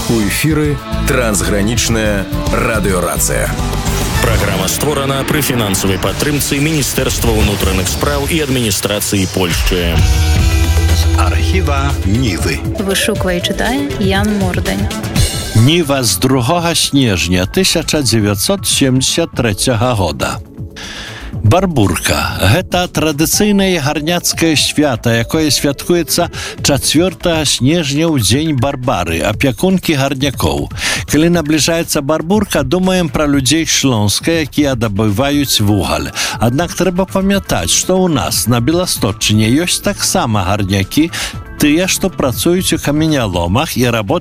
У эфіры трансгранічная радыёрацыя. Праграма створана пры фінансавай падтрымцы Міністэрства ўнутраных спраў і адміністрацыі Польшчы. Архіва Нівы. Вышуквае і чытае Ян Мордань. Ніва з 2 снежня 1973 года. Барбурка – гэта традыцыйнае гарняцкае свята, якое святкуецца 4 снежня ў дзень Барбары, апякункі гарнякоў. Калі набліжаецца Барбурка, думаем пра людзей Шлонска, якія дабываюць вугаль. Аднак трэба памятаць, што ў нас на Беласточчыне ёсць таксама гарнякі, тыя, што працуюць у каменяломах і